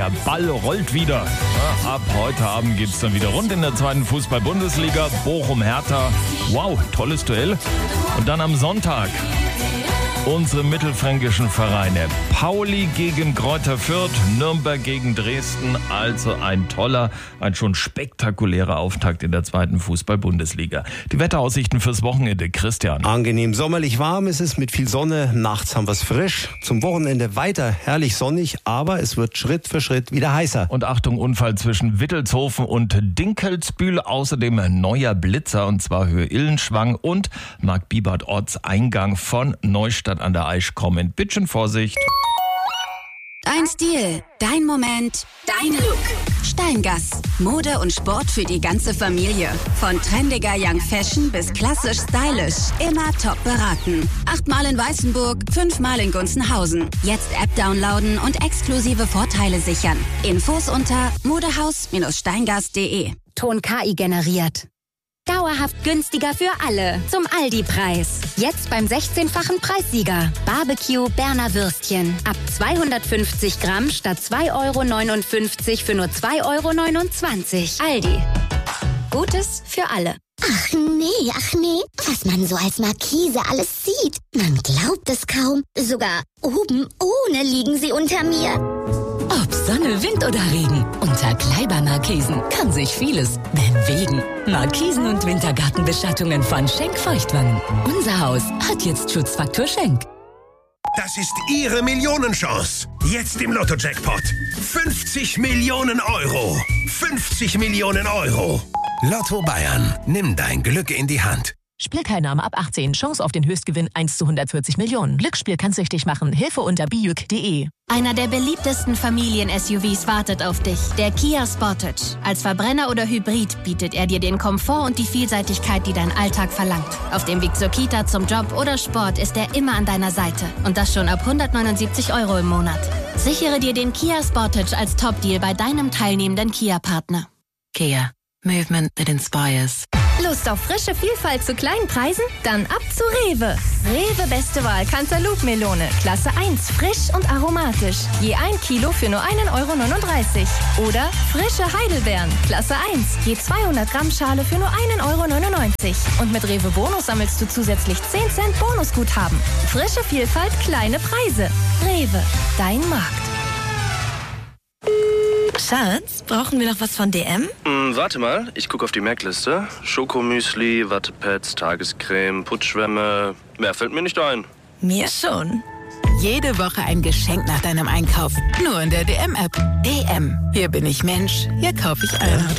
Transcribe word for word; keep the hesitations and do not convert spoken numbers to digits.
Der Ball rollt wieder. Ab heute Abend geht's dann wieder rund in der zweiten Fußball-Bundesliga. Bochum-Hertha. Wow, tolles Duell. Und dann am Sonntag unsere mittelfränkischen Vereine. Pauli gegen Greuther Fürth, Nürnberg gegen Dresden. Also ein toller, ein schon spektakulärer Auftakt in der zweiten Fußball-Bundesliga. Die Wetteraussichten fürs Wochenende, Christian. Angenehm sommerlich warm ist es mit viel Sonne. Nachts haben wir es frisch. Zum Wochenende weiter herrlich sonnig, aber es wird Schritt für Schritt wieder heißer. Und Achtung, Unfall zwischen Wittelshofen und Dinkelsbühl. Außerdem ein neuer Blitzer, und zwar Höhe Illenschwang und Mark-Bibart Ortseingang von Neustadt an der Aisch kommen. Bittchen Vorsicht. Dein Stil, dein Moment, dein Look. Steingass. Mode und Sport für die ganze Familie. Von trendiger Young Fashion bis klassisch stylisch. Immer top beraten. Achtmal in Weißenburg, fünfmal in Gunzenhausen. Jetzt App downloaden und exklusive Vorteile sichern. Infos unter modehaus Steingass punkt de. Ton K I generiert. Dauerhaft günstiger für alle. Zum Aldi-Preis. Jetzt beim sechzehnfachen Preissieger. Barbecue Berner Würstchen. Ab zweihundertfünfzig Gramm statt zwei Euro neunundfünfzig für nur zwei Euro neunundzwanzig. Aldi. Gutes für alle. Ach nee, ach nee. Was man so als Markise alles sieht. Man glaubt es kaum. Sogar oben ohne liegen sie unter mir. Ob Sonne, Wind oder Regen, unter Kleiber-Markisen kann sich vieles bewegen. Markisen und Wintergartenbeschattungen von Schenk Feuchtwannen. Unser Haus hat jetzt Schutzfaktor Schenk. Das ist Ihre Millionenchance. Jetzt im Lotto-Jackpot. fünfzig Millionen Euro. fünfzig Millionen Euro. Lotto Bayern. Nimm dein Glück in die Hand. Spielteilnahme ab achtzehn. Chance auf den Höchstgewinn eins zu hundertvierzig Millionen. Glücksspiel kann süchtig machen. Hilfe unter bijuk punkt de. Einer der beliebtesten Familien-S U Vs wartet auf dich. Der Kia Sportage. Als Verbrenner oder Hybrid bietet er dir den Komfort und die Vielseitigkeit, die dein Alltag verlangt. Auf dem Weg zur Kita, zum Job oder Sport ist er immer an deiner Seite. Und das schon ab hundertneunundsiebzig Euro im Monat. Sichere dir den Kia Sportage als Top-Deal bei deinem teilnehmenden Kia-Partner. Kia. Movement that inspires. Lust auf frische Vielfalt zu kleinen Preisen? Dann ab zu Rewe. Rewe beste Wahl Cantaloupe-Melone. Klasse eins, frisch und aromatisch. Je ein Kilo für nur einen Euro neununddreißig. Oder frische Heidelbeeren. Klasse eins, je zweihundert Gramm Schale für nur einen Euro neunundneunzig. Und mit Rewe Bonus sammelst du zusätzlich zehn Cent Bonusguthaben. Frische Vielfalt, kleine Preise. Rewe, dein Markt. Schatz, brauchen wir noch was von D M? Mm, warte mal, ich gucke auf die Merkliste. Schokomüsli, Wattepads, Tagescreme, Putzschwämme. Mehr fällt mir nicht ein. Mir schon. Jede Woche ein Geschenk nach deinem Einkauf. Nur in der D M-App. D M. Hier bin ich Mensch, hier kaufe ich ein.